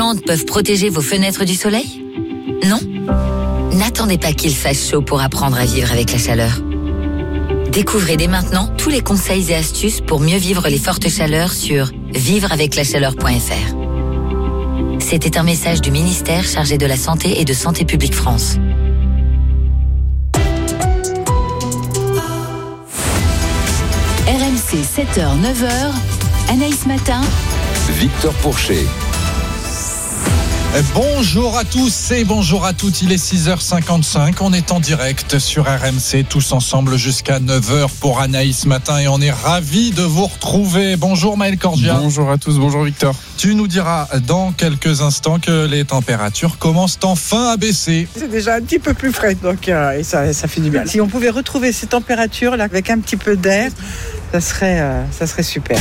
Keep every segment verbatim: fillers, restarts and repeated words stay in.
plantes peuvent protéger vos fenêtres du soleil ? Non ? N'attendez pas qu'il fasse chaud pour apprendre à vivre avec la chaleur. Découvrez dès maintenant tous les conseils et astuces pour mieux vivre les fortes chaleurs sur vivre avec la chaleur point f r. C'était un message du ministère chargé de la Santé et de Santé publique France. R M C sept heures neuf heures, Anaïs Matin, Victor Pourchet. Bonjour à tous et bonjour à toutes, il est six heures cinquante-cinq, on est en direct sur R M C tous ensemble jusqu'à neuf heures pour Anaïs Matin et on est ravis de vous retrouver. Bonjour Maël Corgia. Bonjour à tous, bonjour Victor. Tu nous diras dans quelques instants que les températures commencent enfin à baisser. C'est déjà un petit peu plus frais donc euh, et ça, ça fait du bien. Si on pouvait retrouver ces températures là avec un petit peu d'air, ça serait, euh, ça serait super.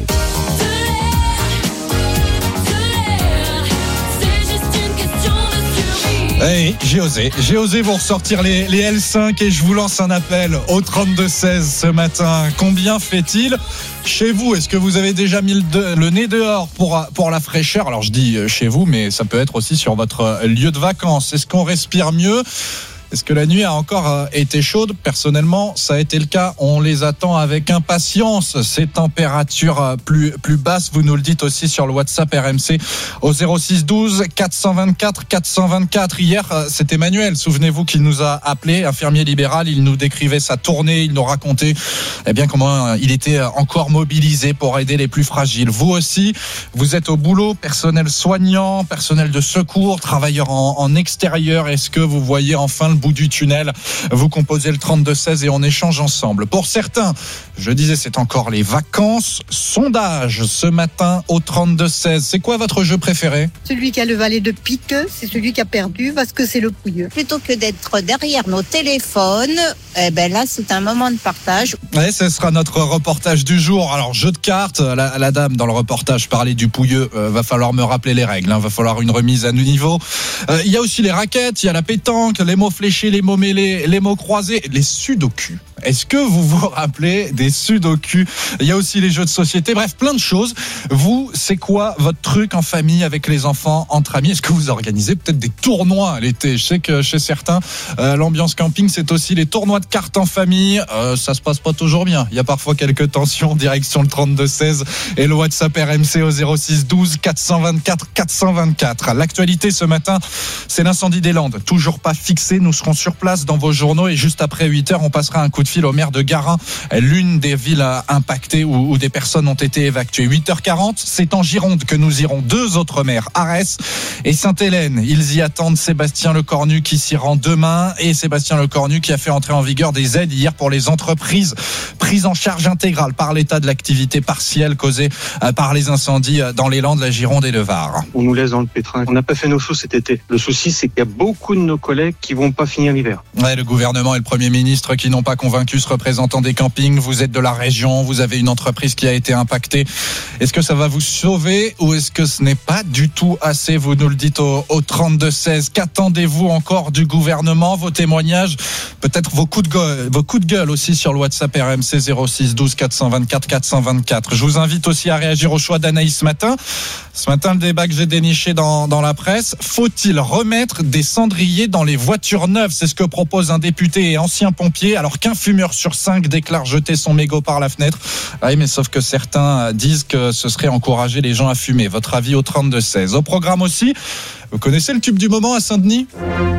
Hey, j'ai osé, j'ai osé vous ressortir les, les L cinq et je vous lance un appel au trente-deux seize ce matin. Combien fait-il chez vous ? Est-ce que vous avez déjà mis le, de, le nez dehors pour, pour la fraîcheur ? Alors je dis chez vous, mais ça peut être aussi sur votre lieu de vacances. Est-ce qu'on respire mieux ? Est-ce que la nuit a encore été chaude ? Personnellement, ça a été le cas. On les attend avec impatience, ces températures plus, plus basses. Vous nous le dites aussi sur le WhatsApp R M C au zéro six douze quatre cent vingt-quatre quatre cent vingt-quatre. Hier, c'est Emmanuel, souvenez-vous, qui nous a appelé, infirmier libéral. Il nous décrivait sa tournée, il nous racontait eh bien, comment il était encore mobilisé pour aider les plus fragiles. Vous aussi, vous êtes au boulot, personnel soignant, personnel de secours, travailleurs en, en extérieur. Est-ce que vous voyez enfin le bout du tunnel? Vous composez le trente-deux seize et on échange ensemble. Pour certains, je disais, c'est encore les vacances. Sondage ce matin au trente-deux seize. C'est quoi votre jeu préféré? Celui qui a le valet de pique, c'est celui qui a perdu parce que c'est le pouilleux. Plutôt que d'être derrière nos téléphones, eh ben là, c'est un moment de partage. Ouais, ce sera notre reportage du jour. Alors, jeu de cartes. La, la dame dans le reportage parlait du pouilleux. Euh, va falloir me rappeler les règles. Hein. Va falloir une remise à niveau. Euh, il y a aussi les raquettes, il y a la pétanque, les mots fléchés, les mots mêlés, les mots croisés, les sudoku. Est-ce que vous vous rappelez des sudoku? Il y a aussi les jeux de société. Bref, plein de choses. Vous, c'est quoi votre truc en famille, avec les enfants, entre amis? Est-ce que vous organisez peut-être des tournois l'été? Je sais que chez certains, euh, l'ambiance camping, c'est aussi les tournois de cartes en famille. Euh, ça se passe pas toujours bien. Il y a parfois quelques tensions. Direction le trente-deux seize et le WhatsApp R M C au zéro six douze quatre cent vingt-quatre quatre cent vingt-quatre. L'actualité ce matin, c'est l'incendie des Landes. Toujours pas fixé. Nous serons sur place dans vos journaux et juste après huit heures, on passera un coup de fil au maire de Garin, l'une des villes impactées où, où des personnes ont été évacuées. huit heures quarante, c'est en Gironde que nous irons. Deux autres maires, Arès et Sainte-Hélène. Ils y attendent Sébastien Lecornu qui s'y rend demain, et Sébastien Lecornu qui a fait entrer en vigueur des aides hier pour les entreprises prises en charge intégrale par l'état de l'activité partielle causée par les incendies dans les Landes, la Gironde et le Var. On nous laisse dans le pétrin. On n'a pas fait nos choses cet été. Le souci, c'est qu'il y a beaucoup de nos collègues qui vont pas finir l'hiver. Ouais, le gouvernement et le Premier ministre qui n'ont pas convaincu ce représentant des campings. Vous êtes de la région, vous avez une entreprise qui a été impactée. Est-ce que ça va vous sauver ou est-ce que ce n'est pas du tout assez? Vous nous le dites au, au trente-deux seize. Qu'attendez-vous encore du gouvernement? Vos témoignages, peut-être vos coups de gueule, vos coups de gueule aussi sur le WhatsApp R M C zéro six douze quatre cent vingt-quatre quatre cent vingt-quatre. Je vous invite aussi à réagir au choix d'Anaïs ce matin. Ce matin, le débat que j'ai déniché dans, dans la presse. Faut-il remettre des cendriers dans les voitures neuves? C'est ce que propose un député et ancien pompier, alors qu'un fumeur sur cinq déclare jeter son mégot par la fenêtre. Ah oui, mais sauf que certains disent que ce serait encourager les gens à fumer. Votre avis au trente-deux seize. Au programme aussi, vous connaissez le tube du moment à Saint-Denis?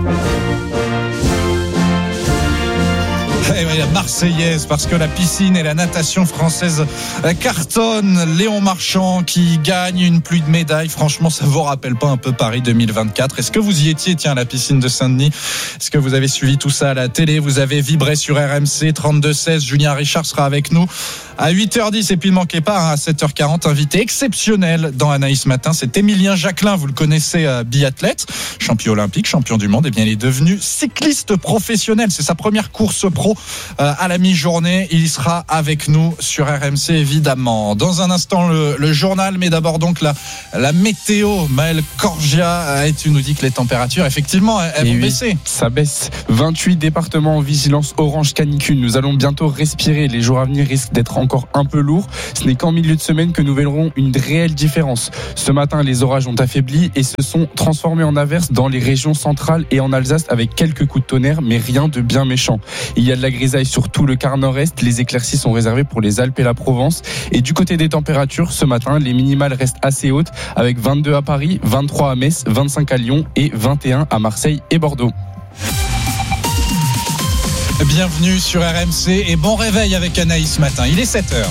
Eh oui, la Marseillaise, parce que la piscine et la natation française cartonnent. Léon Marchand qui gagne une pluie de médailles. Franchement, ça vous rappelle pas un peu Paris deux mille vingt-quatre? Est-ce que vous y étiez, tiens, à la piscine de Saint-Denis? Est-ce que vous avez suivi tout ça à la télé? Vous avez vibré sur R M C trente-deux seize. Julien Richard sera avec nous à huit heures dix. Et puis ne manquez pas, hein, à sept heures quarante, invité exceptionnel dans Anaïs Matin. C'est Émilien Jacquelin, vous le connaissez, euh, biathlète, champion olympique, champion du monde. Et bien, il est devenu cycliste professionnel. C'est sa première course pro euh, à la mi-journée. Il sera avec nous sur R M C, évidemment. Dans un instant, le, le journal, mais d'abord donc la, la météo. Maël Corgia, et tu nous dis que les températures, effectivement, elles, elles vont oui, baisser. Ça baisse. vingt-huit départements en vigilance orange canicule. Nous allons bientôt respirer. Les jours à venir risquent d'être encore encore un peu lourd. Ce n'est qu'en milieu de semaine que nous verrons une réelle différence. Ce matin, les orages ont affaibli et se sont transformés en averses dans les régions centrales et en Alsace avec quelques coups de tonnerre, mais rien de bien méchant. Il y a de la grisaille sur tout le quart nord-est. Les éclaircies sont réservées pour les Alpes et la Provence. Et du côté des températures, ce matin, les minimales restent assez hautes avec vingt-deux à Paris, vingt-trois à Metz, vingt-cinq à Lyon et vingt et un à Marseille et Bordeaux. Bienvenue sur R M C et bon réveil avec Anaïs ce matin. Il est sept heures.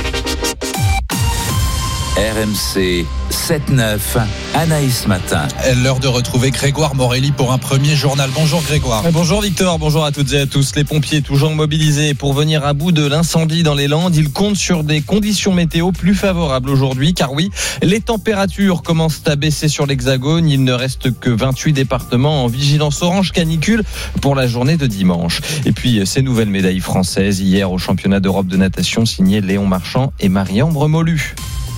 R M C sept neuf, Anaïs Matin. L'heure de retrouver Grégoire Morelli pour un premier journal. Bonjour Grégoire. Bonjour Victor, bonjour à toutes et à tous. Les pompiers toujours mobilisés pour venir à bout de l'incendie dans les Landes. Ils comptent sur des conditions météo plus favorables aujourd'hui, car oui, les températures commencent à baisser sur l'Hexagone. Il ne reste que vingt-huit départements en vigilance orange canicule pour la journée de dimanche. Et puis ces nouvelles médailles françaises hier au championnat d'Europe de natation signées Léon Marchand et Marie-Ambre Molu.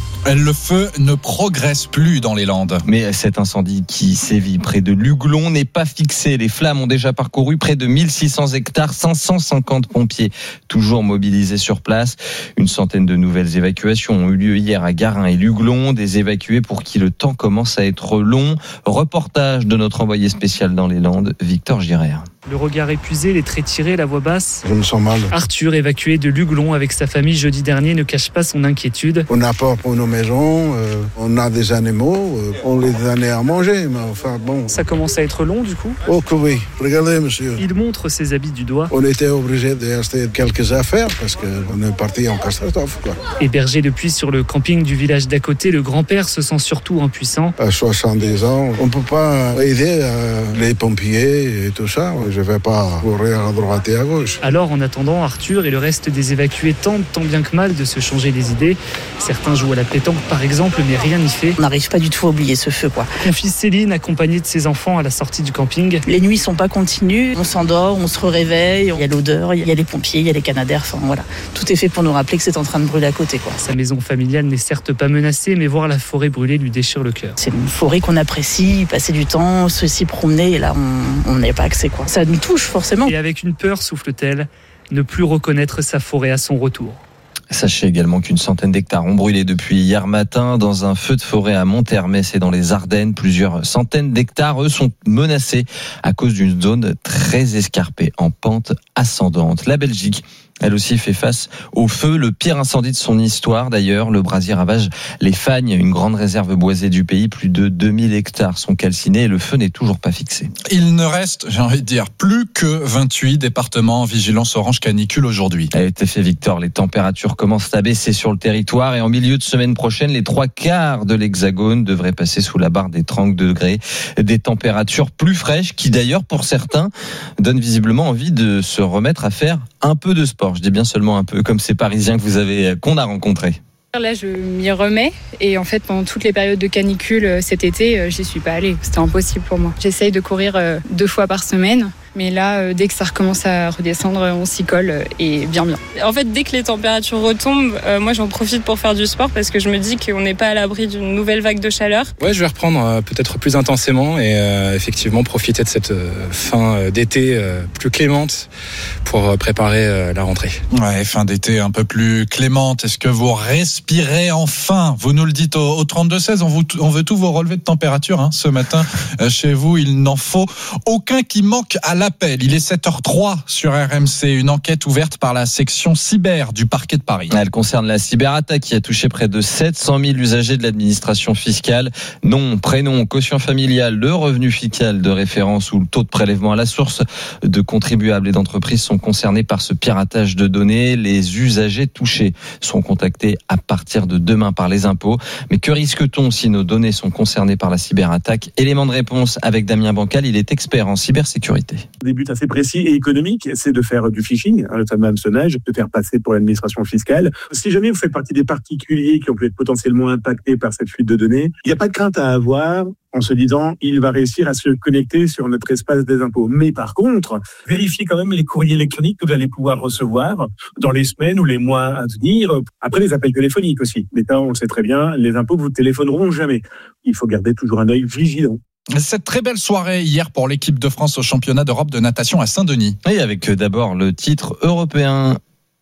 Le feu ne progresse plus dans les Landes. Mais cet incendie qui sévit près de Luglon n'est pas fixé. Les flammes ont déjà parcouru près de mille six cents hectares, cinq cent cinquante pompiers toujours mobilisés sur place. Une centaine de nouvelles évacuations ont eu lieu hier à Garin et Luglon. Des évacués pour qui le temps commence à être long. Reportage de notre envoyé spécial dans les Landes, Victor Girard. Le regard épuisé, les traits tirés, la voix basse. Je me sens mal. Arthur, évacué de Luglon avec sa famille jeudi dernier, ne cache pas son inquiétude. On a peur pour nos maisons, euh, on a des animaux, euh, on les donne à manger, mais enfin bon. Ça commence à être long du coup ? Oh que oui, regardez monsieur. Il montre ses habits du doigt. On était obligé d'acheter quelques affaires parce qu'on est parti en catastrophe, quoi. Hébergé depuis sur le camping du village d'à côté, le grand-père se sent surtout impuissant. À soixante-dix ans, on ne peut pas aider euh, les pompiers et tout ça. Je ne vais pas courir à droite et à gauche. Alors, en attendant, Arthur et le reste des évacués tentent tant bien que mal de se changer les idées. Certains jouent à la pétanque, par exemple, mais rien n'y fait. On n'arrive pas du tout à oublier ce feu, quoi. Confie Céline, accompagnée de ses enfants à la sortie du camping. Les nuits sont pas continues. On s'endort, on se réveille. Il y a l'odeur, il y a les pompiers, il y a les canadaires. Enfin, voilà. Tout est fait pour nous rappeler que c'est en train de brûler à côté, quoi. Sa maison familiale n'est certes pas menacée, mais voir la forêt brûler lui déchire le cœur. C'est une forêt qu'on apprécie, passer du temps, se s'y promener, et là, on n'a pas accès, quoi. Ça nous touche, forcément. Et avec une peur, souffle-t-elle, ne plus reconnaître sa forêt à son retour. Sachez également qu'une centaine d'hectares ont brûlé depuis hier matin dans un feu de forêt à Monthermès et dans les Ardennes. Plusieurs centaines d'hectares, eux, sont menacés à cause d'une zone très escarpée en pente ascendante. La Belgique, elle aussi fait face au feu, le pire incendie de son histoire d'ailleurs. Le brasier ravage les Fagnes, une grande réserve boisée du pays. Plus de deux mille hectares sont calcinés et le feu n'est toujours pas fixé. Il ne reste, j'ai envie de dire, plus que vingt-huit départements en vigilance orange canicule aujourd'hui. A été fait Victor, les températures commencent à baisser sur le territoire et en milieu de semaine prochaine, les trois quarts de l'Hexagone devraient passer sous la barre des trente degrés. Des températures plus fraîches qui d'ailleurs pour certains donnent visiblement envie de se remettre à faire un peu de sport. Je dis bien seulement un peu, comme ces Parisiens que vous avez, qu'on a rencontrés. Là, je m'y remets et en fait, pendant toutes les périodes de canicule cet été, j'y suis pas allée. C'était impossible pour moi. J'essaye de courir deux fois par semaine. Mais là, dès que ça recommence à redescendre, on s'y colle et bien bien. En fait, dès que les températures retombent, euh, moi j'en profite pour faire du sport parce que je me dis qu'on n'est pas à l'abri d'une nouvelle vague de chaleur. Ouais, je vais reprendre euh, peut-être plus intensément et euh, effectivement profiter de cette euh, fin d'été euh, plus clémente pour euh, préparer euh, la rentrée. Ouais, fin d'été un peu plus clémente. Est-ce que vous respirez enfin ? Vous nous le dites au, au trente-deux seize, on, vous, on veut tous vos relevés de température hein, ce matin. Euh, chez vous, il n'en faut aucun qui manque à la L'appel. Il est sept heures trois sur R M C, une enquête ouverte par la section cyber du parquet de Paris. Elle concerne la cyberattaque qui a touché près de sept cent mille usagers de l'administration fiscale. Nom, prénom, quotient familial, le revenu fiscal de référence ou le taux de prélèvement à la source de contribuables et d'entreprises sont concernés par ce piratage de données. Les usagers touchés sont contactés à partir de demain par les impôts. Mais que risque-t-on si nos données sont concernées par la cyberattaque ? Élément de réponse avec Damien Bancal, il est expert en cybersécurité. Des buts assez précis et économiques, c'est de faire du phishing, le fameux hameçonnage, de faire passer pour l'administration fiscale. Si jamais vous faites partie des particuliers qui ont pu être potentiellement impactés par cette fuite de données, il n'y a pas de crainte à avoir en se disant il va réussir à se connecter sur notre espace des impôts. Mais par contre, vérifiez quand même les courriers électroniques que vous allez pouvoir recevoir dans les semaines ou les mois à venir. Après, les appels téléphoniques aussi. L'État, on le sait très bien, les impôts vous téléphoneront jamais. Il faut garder toujours un œil vigilant. Cette très belle soirée hier pour l'équipe de France au championnat d'Europe de natation à Saint-Denis. Et avec d'abord le titre européen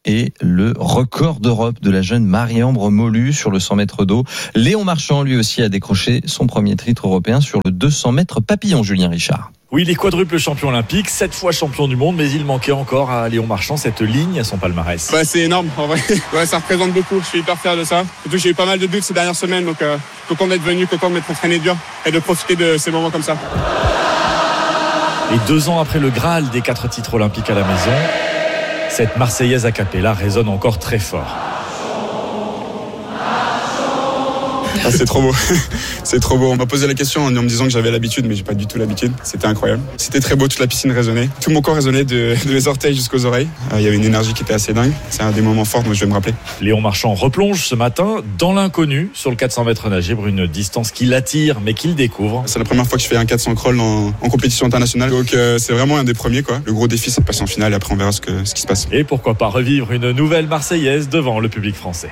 et le record d'Europe de la jeune Marie-Ambre Molu sur le cent mètres d'eau. Léon Marchand, lui aussi, a décroché son premier titre européen sur le deux cents mètres papillon, Julien Richard. Oui, il est quadruple champion olympique, sept fois champion du monde, mais il manquait encore à Léon Marchand cette ligne à son palmarès. Ouais, c'est énorme, en vrai. Ouais, ça représente beaucoup. Je suis hyper fier de ça. Surtout, j'ai eu pas mal de buts ces dernières semaines, donc euh, content d'être venu, content de m'être entraîné dur et de profiter de ces moments comme ça. Et deux ans après le Graal des quatre titres olympiques à la maison, cette Marseillaise a cappella résonne encore très fort. Ah, c'est trop beau, c'est trop beau. On m'a posé la question en me disant que j'avais l'habitude, mais j'ai pas du tout l'habitude. C'était incroyable. C'était très beau, toute la piscine résonnait. Tout mon corps résonnait de, de mes orteils jusqu'aux oreilles. Il y avait une énergie qui était assez dingue. C'est un des moments forts dont je vais me rappeler. Léon Marchand replonge ce matin dans l'inconnu sur le quatre cents mètres nagé pour une distance qui l'attire, mais qu'il découvre. C'est la première fois que je fais un quatre cents crawl en, en compétition internationale, donc euh, c'est vraiment un des premiers, quoi. Le gros défi, c'est de passer en finale et après on verra ce, que, ce qui se passe. Et pourquoi pas revivre une nouvelle Marseillaise devant le public français.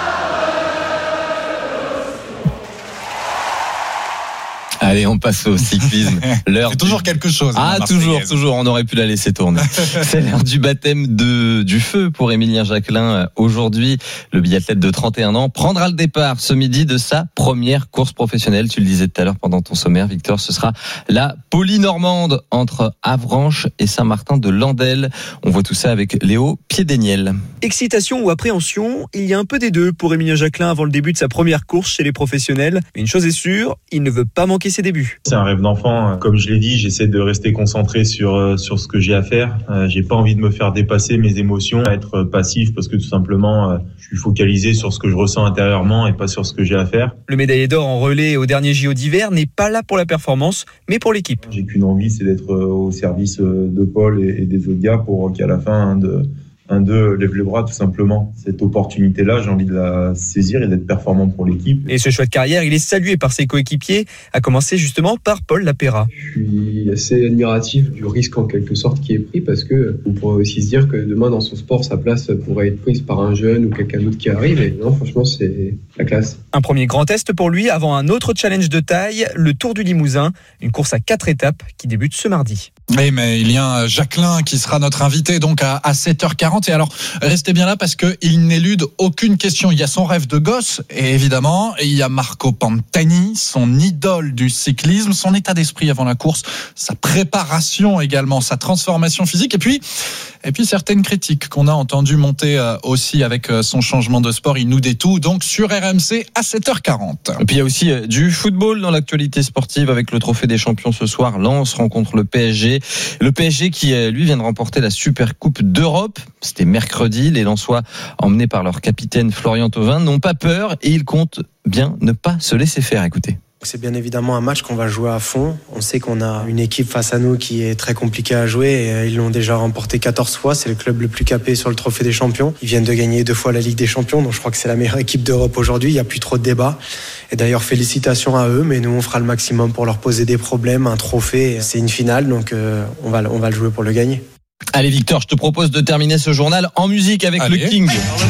Allez, on passe au cyclisme. L'heure c'est toujours du... quelque chose. Ah, toujours, toujours. On aurait pu la laisser tourner. C'est l'heure du baptême de, du feu pour Émilien Jacquelin. Aujourd'hui, le biathlète de trente et un ans prendra le départ ce midi de sa première course professionnelle. Tu le disais tout à l'heure pendant ton sommaire, Victor. Ce sera la Poly-Normande entre Avranches et Saint-Martin-de-Landelle. On voit tout ça avec Léo Piedeniel. Excitation ou appréhension, il y a un peu des deux pour Émilien Jacquelin avant le début de sa première course chez les professionnels. Une chose est sûre, il ne veut pas manquer ses débuts. C'est un rêve d'enfant. Comme je l'ai dit, j'essaie de rester concentré sur, sur ce que j'ai à faire. Euh, j'ai pas envie de me faire dépasser mes émotions, être passif parce que tout simplement, euh, je suis focalisé sur ce que je ressens intérieurement et pas sur ce que j'ai à faire. Le médaillé d'or en relais au dernier J O d'hiver n'est pas là pour la performance, mais pour l'équipe. J'ai qu'une envie, c'est d'être au service de Paul et des autres gars pour qu'à la fin, un de un d'eux lève les bras tout simplement. Cette opportunité-là, j'ai envie de la saisir et d'être performant pour l'équipe. Et ce choix de carrière, il est salué par ses coéquipiers, à commencer justement par Paul Lapéra. Je suis assez admiratif du risque en quelque sorte qui est pris parce que on pourrait aussi se dire que demain dans son sport, sa place pourrait être prise par un jeune ou quelqu'un d'autre qui arrive. Et non, franchement, c'est la classe. Un premier grand test pour lui avant un autre challenge de taille, le Tour du Limousin, une course à quatre étapes qui débute ce mardi. Oui, mais il y a Jacquelin qui sera notre invité donc à, à sept heures quarante. Et alors, restez bien là parce qu'il n'élude aucune question. Il y a son rêve de gosse, et évidemment, et il y a Marco Pantani, son idole du cyclisme, son état d'esprit avant la course, sa préparation également, sa transformation physique, et puis, et puis certaines critiques qu'on a entendues monter aussi avec son changement de sport. Il nous détoue donc sur R M C à sept heures quarante. Et puis il y a aussi du football dans l'actualité sportive avec le Trophée des Champions ce soir. Lens rencontre le P S G. Le P S G qui, lui, vient de remporter la Super Coupe d'Europe. C'était mercredi. Les Lensois, emmenés par leur capitaine Florian Thauvin, n'ont pas peur et ils comptent bien ne pas se laisser faire. Écoutez. C'est bien évidemment un match qu'on va jouer à fond. On sait qu'on a une équipe face à nous qui est très compliquée à jouer. Et ils l'ont déjà remporté quatorze fois. C'est le club le plus capé sur le Trophée des Champions. Ils viennent de gagner deux fois la Ligue des Champions. Donc je crois que c'est la meilleure équipe d'Europe aujourd'hui. Il n'y a plus trop de débat. Et d'ailleurs, félicitations à eux. Mais nous, on fera le maximum pour leur poser des problèmes. Un trophée, c'est une finale. Donc euh, on va, on va le jouer pour le gagner. Allez Victor, je te propose de terminer ce journal en musique avec Allez. le King.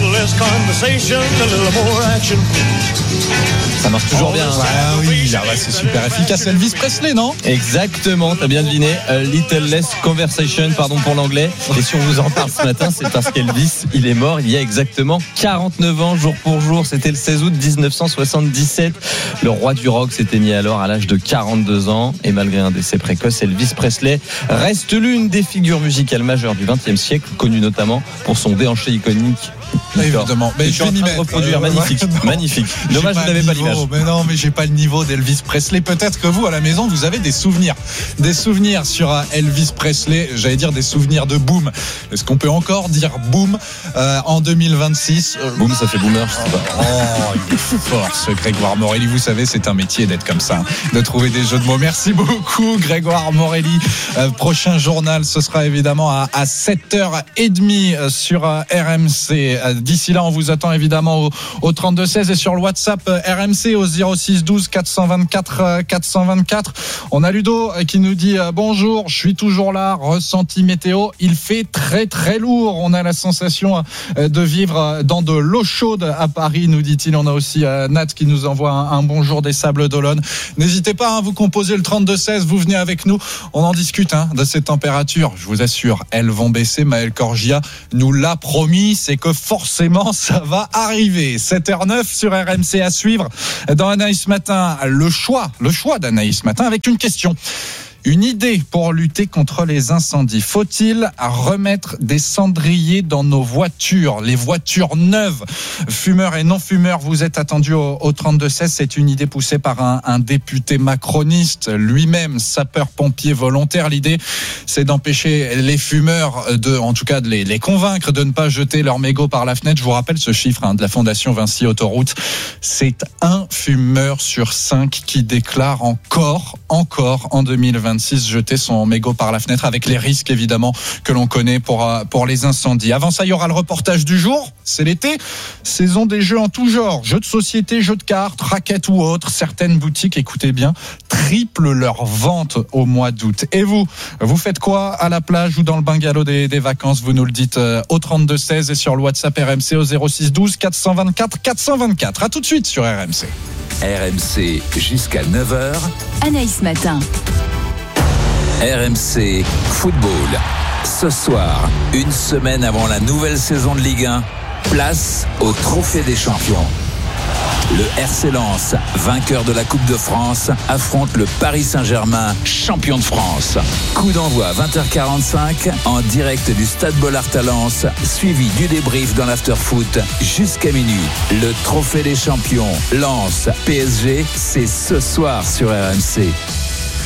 Ça marche toujours oh, bien. Bah, oui, là, ouais, c'est super efficace. Elvis Presley, non ? Exactement, t'as bien deviné. A little less conversation, pardon pour l'anglais. Et si on vous en parle ce matin, c'est parce qu'Elvis, il est mort il y a exactement quarante-neuf ans, jour pour jour. C'était le seize août dix-neuf cent soixante-dix-sept. Le roi du rock s'éteignait alors à l'âge de quarante-deux ans. Et malgré un décès précoce, Elvis Presley reste l'une des figures musicales majeures du vingtième siècle, connue notamment pour son déhanché iconique. Évidemment, mais je vais m'y mettre. Reproduire. Magnifique, non, magnifique. Dommage, vous n'avez pas l'image. Mais non, mais j'ai pas le niveau d'Elvis Presley. Peut-être que vous, à la maison, vous avez des souvenirs, des souvenirs sur Elvis Presley. J'allais dire des souvenirs de boom. Est-ce qu'on peut encore dire boom euh, en deux mille vingt-six? Boom, ça fait boomer. Je sais pas. Oh, il est fort, ce Grégoire Morelli. Vous savez, c'est un métier d'être comme ça, de trouver des jeux de mots. Merci beaucoup, Grégoire Morelli. Euh, prochain journal, ce sera évidemment à, à sept heures trente sur euh, R M C. D'ici là, on vous attend évidemment au, au trente-deux seize et sur le WhatsApp R M C au zéro six douze quatre cent vingt-quatre quatre cent vingt-quatre. On a Ludo qui nous dit bonjour, je suis toujours là, ressenti météo, il fait très très lourd. On a la sensation de vivre dans de l'eau chaude à Paris, nous dit-il. On a aussi Nat qui nous envoie un, un bonjour des Sables d'Olonne. N'hésitez pas, hein, vous composez le trente-deux seize, vous venez avec nous, on en discute hein, de ces températures, je vous assure. températures, elles vont baisser. Maël Corgia nous l'a promis, c'est que forcément ça va arriver. sept heures neuf sur R M C à suivre dans Anaïs Matin. Le choix, le choix d'Anaïs Matin avec une question. Une idée pour lutter contre les incendies. Faut-il remettre des cendriers dans nos voitures, les voitures neuves? Fumeurs et non-fumeurs, vous êtes attendus au, au trente-deux seize. C'est une idée poussée par un, un député macroniste, lui-même sapeur-pompier volontaire. L'idée, c'est d'empêcher les fumeurs, de, en tout cas de les, les convaincre de ne pas jeter leur mégot par la fenêtre. Je vous rappelle ce chiffre hein, de la Fondation Vinci Autoroute. C'est un fumeur sur cinq qui déclare encore, encore en deux mille vingt jeter son mégot par la fenêtre, avec les risques évidemment que l'on connaît pour, pour les incendies. Avant ça, il y aura le reportage du jour. C'est l'été, saison des jeux en tout genre, jeux de société, jeux de cartes, raquettes ou autres. Certaines boutiques, écoutez bien, triplent leurs ventes au mois d'août. Et vous, vous faites quoi à la plage ou dans le bungalow des, des vacances? Vous nous le dites au trente-deux seize et sur le WhatsApp R M C au zéro six douze quatre cent vingt-quatre quatre cent vingt-quatre. À tout de suite sur R M C. R M C jusqu'à neuf heures. Anaïs Matin. R M C Football. Ce soir, une semaine avant la nouvelle saison de Ligue un, place au Trophée des Champions. Le R C Lens, vainqueur de la Coupe de France, affronte le Paris Saint-Germain, champion de France. Coup d'envoi à vingt heures quarante-cinq en direct du Stade Bollaert à Lens, suivi du débrief dans l'after-foot jusqu'à minuit. Le Trophée des Champions, Lens, P S G, c'est ce soir sur R M C.